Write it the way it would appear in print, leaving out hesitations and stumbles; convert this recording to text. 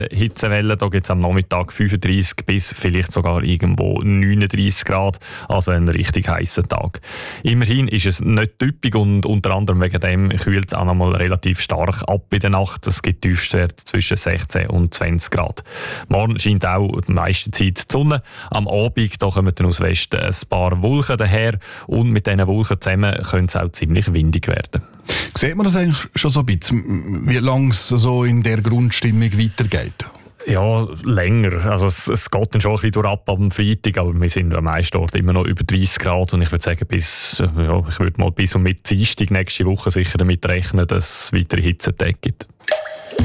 Hitzewelle, da gibt es am Nachmittag 35 bis vielleicht sogar irgendwo 39 Grad, also ein richtig heißer Tag. Immerhin ist es nicht typisch und unter anderem wegen dem kühlt es auch noch mal relativ stark ab in der Nacht. Es gibt Tiefstwerte zwischen 16 und 20 Grad. Morgen scheint auch die meiste Zeit die Sonne. Am Abend da kommen dann aus Westen ein paar Wolken daher und mit diesen Wolken zusammen könnte es auch ziemlich windig werden. Sieht man das eigentlich schon so ein bisschen, wie lange es so in der Grundstimmung weitergeht? Ja, länger. Also es geht dann schon ein bisschen durch ab am Freitag, aber wir sind am meisten Ort immer noch über 30 Grad und ich würde sagen, bis und mit Dienstag nächste Woche sicher damit rechnen, dass es weitere Hitzetage gibt.